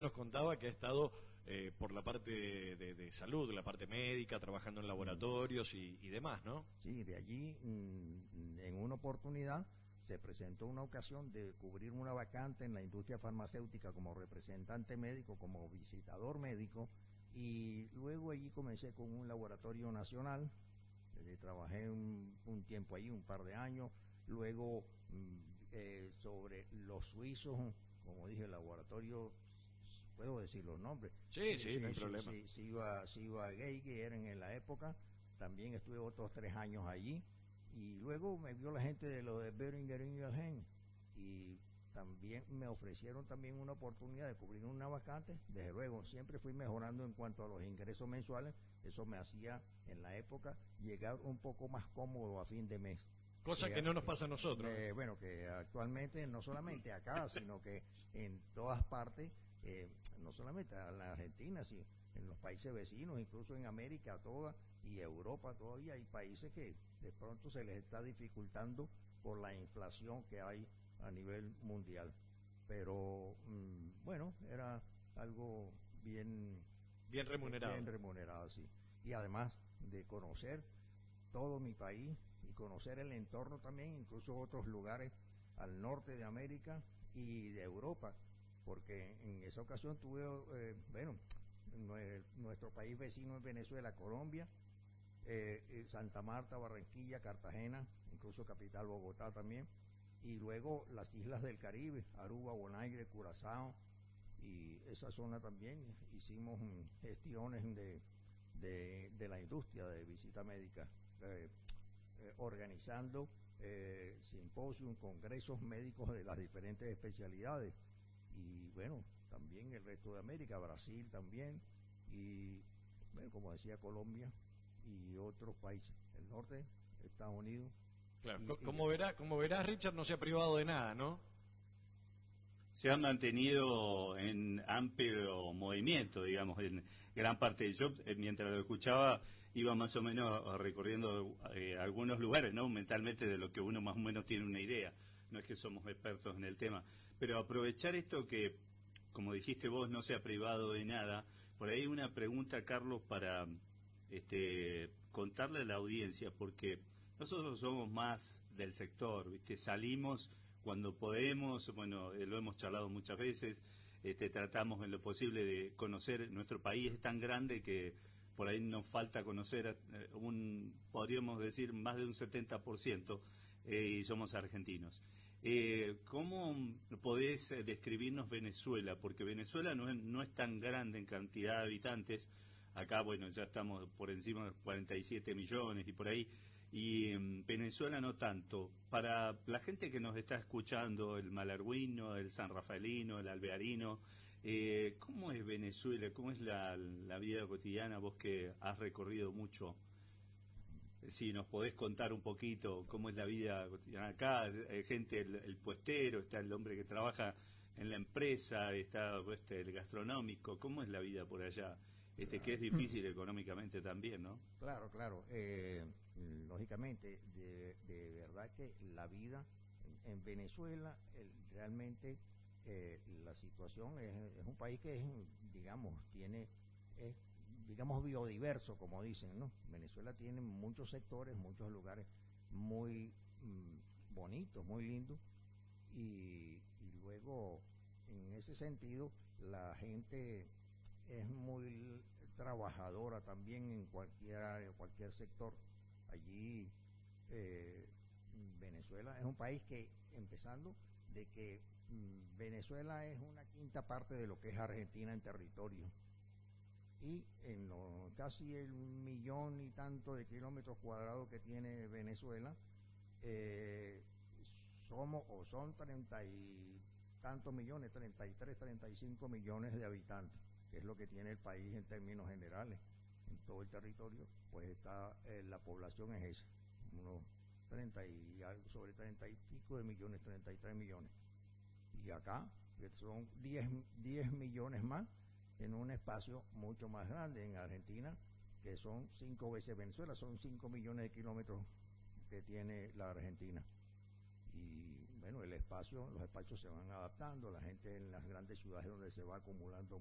Nos contaba que ha estado por la parte de salud, la parte médica, trabajando en laboratorios y demás, ¿no? Sí, de allí, en una oportunidad, se presentó una ocasión de cubrir una vacante en la industria farmacéutica como representante médico, como visitador médico, y luego allí comencé con un laboratorio nacional. Trabajé un tiempo allí, un par de años. Luego, sobre los suizos, como dije, el laboratorio, puedo decir los nombres. Sí, sí, no hay problema. Siva Geiger en la época. También estuve otros 3 años allí. Y luego me vio la gente de lo de Boehringer Ingelheim y también me ofrecieron también una oportunidad de cubrir una vacante. Desde luego, siempre fui mejorando en cuanto a los ingresos mensuales. Eso me hacía en la época llegar un poco más cómodo a fin de mes. Cosa que no nos pasa a nosotros. Bueno, que actualmente no solamente acá, sino que en todas partes, no solamente en la Argentina, sino en los países vecinos, incluso en América toda y Europa todavía hay países que de pronto se les está dificultando por la inflación que hay a nivel mundial. Pero bueno, era algo bien remunerado. Bien remunerado, sí. Y además de conocer todo mi país y conocer el entorno también, incluso otros lugares al norte de América y de Europa, porque en esa ocasión tuve, bueno, nuestro país vecino es Venezuela, Colombia, Santa Marta, Barranquilla, Cartagena, incluso capital Bogotá también, y luego las islas del Caribe, Aruba, Bonaire, Curazao, y esa zona también hicimos gestiones de la industria de visita médica, organizando simposios, congresos médicos de las diferentes especialidades, y bueno, también el resto de América, Brasil también, y bueno, como decía, Colombia y otros países, el norte, Estados Unidos. Claro, como verás, Richard no se ha privado de nada, ¿no? Se han mantenido en amplio movimiento, digamos, en gran parte. Yo, mientras lo escuchaba, iba más o menos recorriendo algunos lugares, ¿no? Mentalmente, de lo que uno más o menos tiene una idea. No es que somos expertos en el tema. Pero aprovechar esto que, como dijiste vos, no se ha privado de nada. Por ahí una pregunta, Carlos, para contarle a la audiencia, porque nosotros somos más del sector, ¿viste? Salimos cuando podemos, bueno, lo hemos charlado muchas veces, tratamos en lo posible de conocer. Nuestro país es tan grande que por ahí nos falta conocer podríamos decir, más de un 70%, y somos argentinos. ¿Cómo podés describirnos Venezuela? Porque Venezuela no es tan grande en cantidad de habitantes. Acá, bueno, ya estamos por encima de 47 millones y por ahí. Y en Venezuela no tanto. Para la gente que nos está escuchando, el malarguino, el sanrafaelino, el alvearino, ¿cómo es Venezuela? ¿Cómo es la vida cotidiana? Vos que has recorrido mucho, si nos podés contar un poquito cómo es la vida cotidiana acá. Gente, el puestero, está el hombre que trabaja en la empresa, está el gastronómico. ¿Cómo es la vida por allá? Claro. Que es difícil económicamente también, ¿no? Claro, claro. Lógicamente, de verdad que la vida en Venezuela, realmente la situación es un país que es, digamos, es, digamos, biodiverso, como dicen, ¿no? Venezuela tiene muchos sectores, muchos lugares muy bonitos, muy lindos, y luego, en ese sentido, la gente es muy trabajadora también en cualquier área, cualquier sector. Allí Venezuela es un país que, empezando de que Venezuela es una quinta parte de lo que es Argentina en territorio, y en casi el 1.000.000 y tanto de kilómetros cuadrados que tiene Venezuela, son 30 y tantos millones, 33, 35 millones de habitantes, que es lo que tiene el país en términos generales. En todo el territorio, pues está, la población es esa, unos 30 y algo, sobre 30 y pico de millones, 33 millones. Y acá, que son 10 millones más, en un espacio mucho más grande. En Argentina, que son 5 veces Venezuela, son 5 millones de kilómetros que tiene la Argentina. Y bueno, los espacios se van adaptando, la gente en las grandes ciudades donde se va acumulando